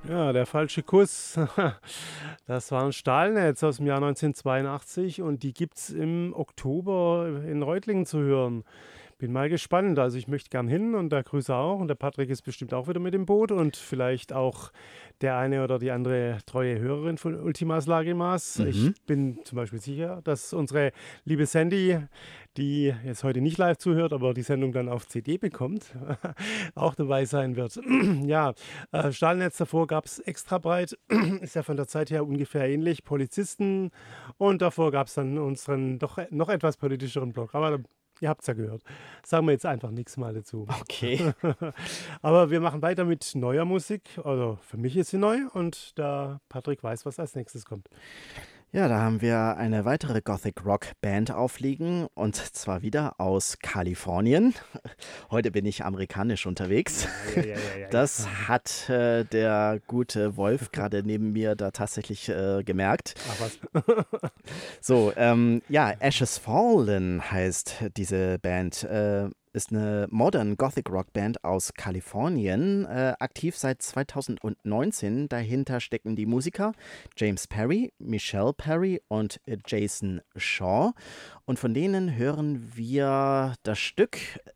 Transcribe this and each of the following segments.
Ja, der falsche Kuss. Das war ein Stahlnetz aus dem Jahr 1982 und die gibt's im Oktober in Reutlingen zu hören. Bin mal gespannt. Also ich möchte gern hin und der Grüße auch. Und der Patrick ist bestimmt auch wieder mit im Boot und vielleicht auch der eine oder die andere treue Hörerin von Ultimas Lagimas. Ich Mhm. bin zum Beispiel sicher, dass unsere liebe Sandy, die jetzt heute nicht live zuhört, aber die Sendung dann auf CD bekommt, auch dabei sein wird. Ja, Stahlnetz davor gab es extra breit, ist ja von der Zeit her ungefähr ähnlich, Polizisten und davor gab es dann unseren doch noch etwas politischeren Blog. Aber ihr habt es ja gehört. Sagen wir jetzt einfach nichts mal dazu. Okay. Aber wir machen weiter mit neuer Musik. Also für mich ist sie neu und der Patrick weiß, was als nächstes kommt. Ja, da haben wir eine weitere Gothic Rock Band aufliegen und zwar wieder aus Kalifornien. Heute bin ich amerikanisch unterwegs. Ja. Das hat der gute Wolf gerade neben mir da tatsächlich gemerkt. Ach was. So, ja, Ashes Fallen heißt diese Band. Ist eine Modern Gothic Rock Band aus Kalifornien, aktiv seit 2019. Dahinter stecken die Musiker James Perry, Michelle Perry und Jason Shaw. Und von denen hören wir das Stück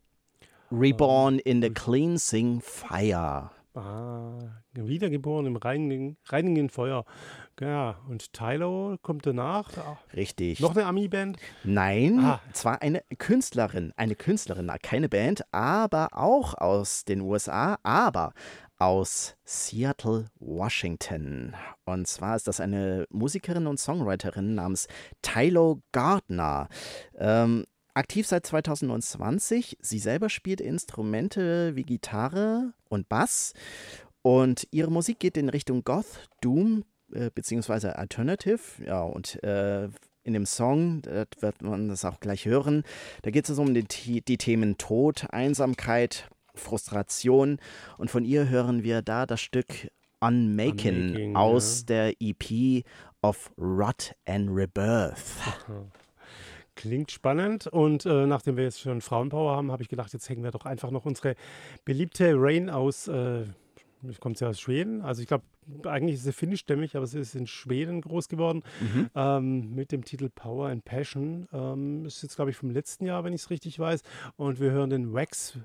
Reborn in the Cleansing Fire. Wiedergeboren im reinigen Feuer. Ja, und Tylo kommt danach. Richtig. Noch eine Ami-Band? Nein, Ah. zwar eine Künstlerin, keine Band, aber auch aus den USA, aber aus Seattle, Washington. Und zwar ist das eine Musikerin und Songwriterin namens Tylo Gardner. Aktiv seit 2020. Sie selber spielt Instrumente wie Gitarre und Bass. Und ihre Musik geht in Richtung Goth, Doom beziehungsweise Alternative. Ja, und in dem Song, da wird man das auch gleich hören, da geht es um die Themen Tod, Einsamkeit, Frustration. Und von ihr hören wir da das Stück Unmaking aus der EP of Rot and Rebirth. Klingt spannend und nachdem wir jetzt schon Frauenpower haben, habe ich gedacht, jetzt hängen wir doch einfach noch unsere beliebte Rain aus, kommt sie aus Schweden, also ich glaube, eigentlich ist sie finnischstämmig, aber sie ist in Schweden groß geworden, mit dem Titel Power and Passion, ist jetzt glaube ich vom letzten Jahr, wenn ich es richtig weiß, und wir hören den Wax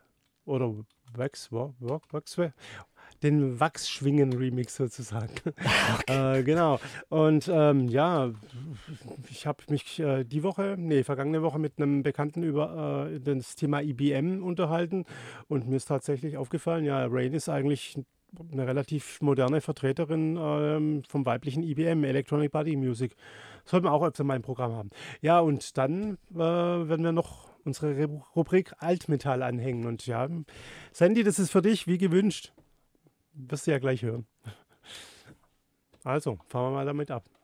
den Wachsschwingen-Remix sozusagen. Okay. Genau. Und ja, ich habe mich vergangene Woche mit einem Bekannten über das Thema IBM unterhalten und mir ist tatsächlich aufgefallen, ja, Rain ist eigentlich eine relativ moderne Vertreterin vom weiblichen IBM, Electronic Body Music. Sollten wir auch öfter mal im Programm haben. Ja, und dann werden wir noch unsere Rubrik Altmetall anhängen. Und ja, Sandy, das ist für dich wie gewünscht. Wirst du ja gleich hören. Also, fahren wir mal damit ab.